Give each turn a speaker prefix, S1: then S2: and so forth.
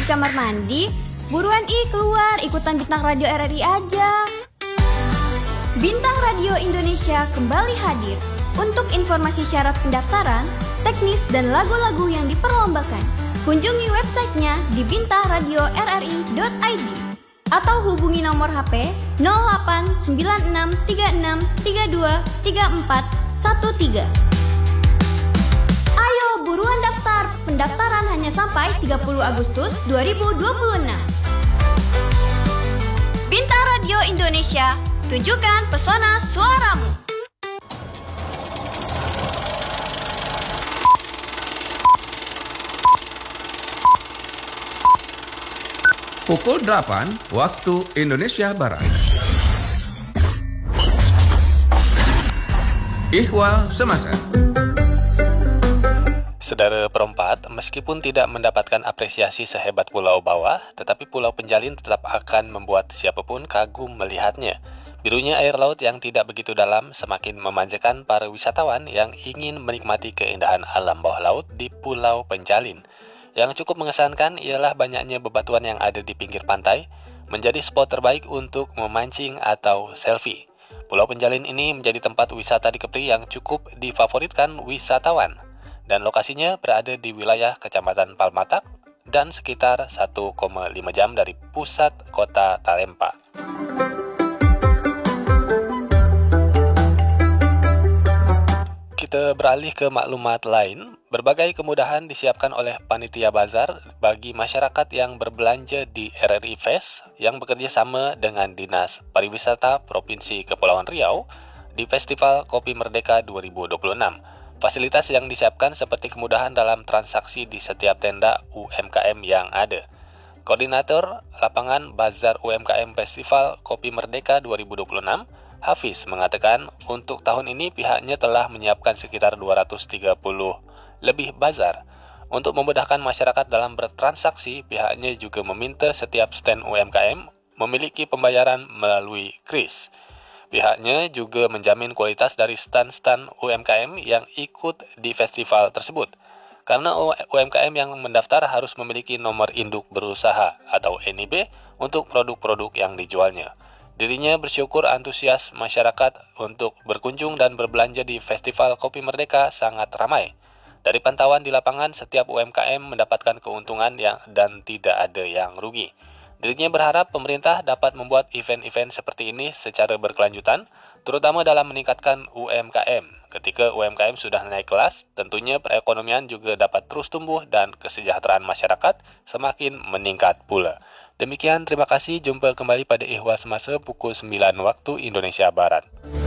S1: kamar mandi? Buruan keluar, ikutan Bintang Radio RRI aja. Bintang Radio Indonesia kembali hadir untuk informasi syarat pendaftaran, teknis dan lagu-lagu yang diperlombakan. Kunjungi websitenya di bintangradioRRI.id atau hubungi nomor HP 089636323413. Ayo buruan daftar. Pendaftaran hanya sampai 30 Agustus 2026. Bintang Radio Indonesia, tunjukkan pesona suaramu.
S2: Pukul 8 waktu Indonesia Barat. Ihwal Semasa.
S3: Saudara perempat, meskipun tidak mendapatkan apresiasi sehebat Pulau Bawah, tetapi Pulau Penjalin tetap akan membuat siapapun kagum melihatnya. Birunya air laut yang tidak begitu dalam semakin memanjakan para wisatawan yang ingin menikmati keindahan alam bawah laut di Pulau Penjalin. Yang cukup mengesankan ialah banyaknya bebatuan yang ada di pinggir pantai, menjadi spot terbaik untuk memancing atau selfie. Pulau Penjalin ini menjadi tempat wisata di Kepri yang cukup difavoritkan wisatawan. Dan lokasinya berada di wilayah Kecamatan Palmatak dan sekitar 1,5 jam dari pusat kota Talempa. Kita beralih ke maklumat lain. Berbagai kemudahan disiapkan oleh Panitia Bazar bagi masyarakat yang berbelanja di RRI Fest yang bekerja sama dengan Dinas Pariwisata Provinsi Kepulauan Riau di Festival Kopi Merdeka 2026. Fasilitas yang disiapkan seperti kemudahan dalam transaksi di setiap tenda UMKM yang ada. Koordinator Lapangan Bazar UMKM Festival Kopi Merdeka 2026, Hafiz, mengatakan untuk tahun ini pihaknya telah menyiapkan sekitar 230 lebih bazar. Untuk memudahkan masyarakat dalam bertransaksi, pihaknya juga meminta setiap stand UMKM memiliki pembayaran melalui KRIS. Pihaknya juga menjamin kualitas dari stand-stand UMKM yang ikut di festival tersebut. Karena UMKM yang mendaftar harus memiliki nomor induk berusaha atau NIB untuk produk-produk yang dijualnya. Dirinya bersyukur antusias masyarakat untuk berkunjung dan berbelanja di Festival Kopi Merdeka sangat ramai. Dari pantauan di lapangan, setiap UMKM mendapatkan keuntungan dan tidak ada yang rugi. Dirinya berharap pemerintah dapat membuat event-event seperti ini secara berkelanjutan, terutama dalam meningkatkan UMKM. Ketika UMKM sudah naik kelas, tentunya perekonomian juga dapat terus tumbuh dan kesejahteraan masyarakat semakin meningkat pula. Demikian, terima kasih. Jumpa kembali pada Ihwal Semasa pukul 9 waktu Indonesia Barat.